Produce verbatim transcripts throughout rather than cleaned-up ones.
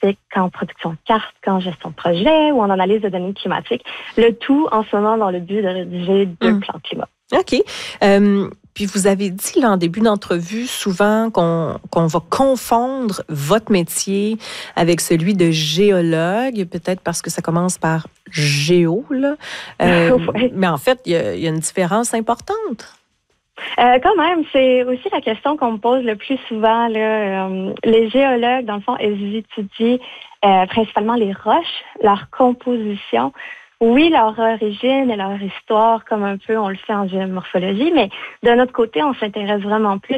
géographique, qu'en production de cartes, qu'en gestion de projet ou en analyse de données climatiques. Le tout en ce moment dans le but de rédiger deux mmh. plans climat. OK. Euh, puis vous avez dit là, en début d'entrevue souvent qu'on, qu'on va confondre votre métier avec celui de géologue, peut-être parce que ça commence par géo, là. Euh, ouais. Mais en fait, il y, y a une différence importante. Euh, quand même, c'est aussi la question qu'on me pose le plus souvent. Là. Euh, les géologues, dans le fond, ils étudient euh, principalement les roches, leur composition. Oui, leur origine et leur histoire, comme un peu on le fait en géomorphologie, mais de notre côté, on s'intéresse vraiment plus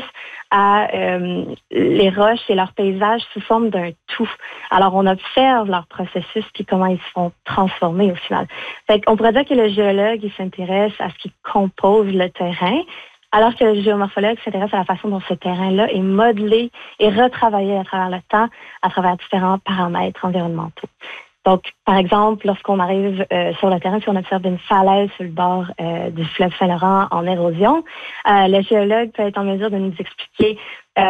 à euh, les roches et leurs paysages sous forme d'un tout. Alors, on observe leur processus puis comment ils se font transformer au final. Fait qu'on pourrait dire que le géologue, il s'intéresse à ce qui compose le terrain, alors que le géomorphologue s'intéresse à la façon dont ce terrain-là est modelé et retravaillé à travers le temps, à travers différents paramètres environnementaux. Donc, par exemple, lorsqu'on arrive euh, sur le terrain, si on observe une falaise sur le bord euh, du fleuve Saint-Laurent en érosion, euh, le géologue peut être en mesure de nous expliquer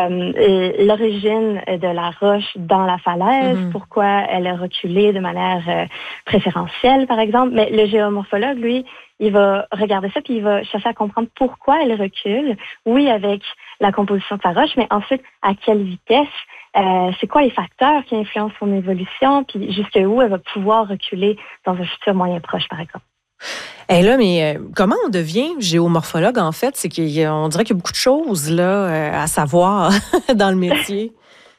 euh, l'origine de la roche dans la falaise, mm-hmm. pourquoi elle a reculé de manière euh, préférentielle, par exemple. Mais le géomorphologue, lui, il va regarder ça puis il va chercher à comprendre pourquoi elle recule. Oui, avec la composition de sa roche, mais ensuite, à quelle vitesse? Euh, c'est quoi les facteurs qui influencent son évolution, puis jusqu'où elle va pouvoir reculer dans un futur moyen proche, par exemple. Et là, mais euh, comment on devient géomorphologue, en fait? C'est qu'on dirait qu'il y a beaucoup de choses là, euh, à savoir dans le métier.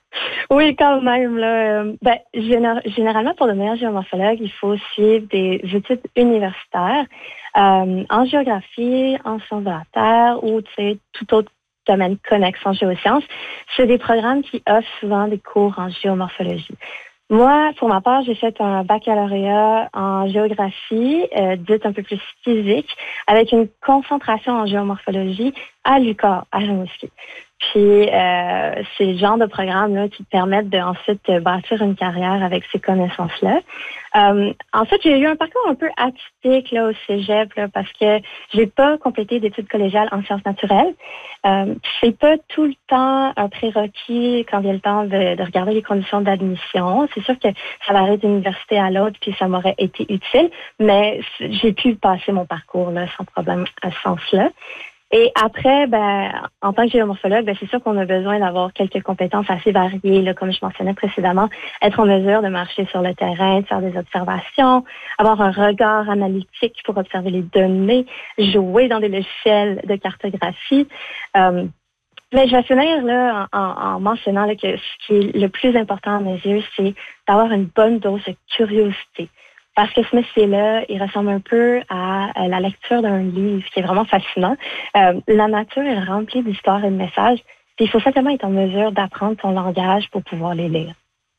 Oui, quand même. Là, euh, ben, général, généralement, pour devenir géomorphologue, il faut suivre des études universitaires euh, en géographie, en sciences de la Terre ou tout autre domaine connexe en géosciences. C'est des programmes qui offrent souvent des cours en géomorphologie. Moi, pour ma part, j'ai fait un baccalauréat en géographie, euh, dite un peu plus physique, avec une concentration en géomorphologie à l'U Q A M, à Rimouski. Puis, euh, c'est le genre de programme là, qui te permettent de ensuite bâtir une carrière avec ces connaissances-là. Euh, en fait, j'ai eu un parcours un peu atypique là, au cégep là, parce que j'ai pas complété d'études collégiales en sciences naturelles. Euh, c'est pas tout le temps un prérequis quand vient le temps de, de regarder les conditions d'admission. C'est sûr que ça varie d'une université à l'autre, puis ça m'aurait été utile, mais j'ai pu passer mon parcours là, sans problème à ce sens-là. Et après, ben, en tant que géomorphologue, ben, c'est sûr qu'on a besoin d'avoir quelques compétences assez variées, là, comme je mentionnais précédemment, être en mesure de marcher sur le terrain, de faire des observations, avoir un regard analytique pour observer les données, jouer dans des logiciels de cartographie. Euh, mais je vais finir là, en, en mentionnant là, que ce qui est le plus important à mes yeux, c'est d'avoir une bonne dose de curiosité. Parce que ce métier-là, il ressemble un peu à la lecture d'un livre qui est vraiment fascinant. Euh, la nature est remplie d'histoires et de messages. Puis il faut simplement être en mesure d'apprendre son langage pour pouvoir les lire.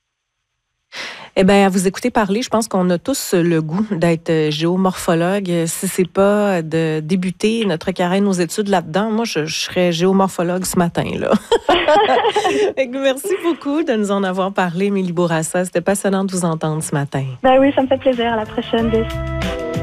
Eh bien, à vous écouter parler, je pense qu'on a tous le goût d'être géomorphologue. Si c'est pas de débuter notre carrière, nos études là-dedans, moi, je, je serais géomorphologue ce matin, là. Merci beaucoup de nous en avoir parlé, Émilie Bourassa. C'était passionnant de vous entendre ce matin. Ben oui, ça me fait plaisir. À la prochaine.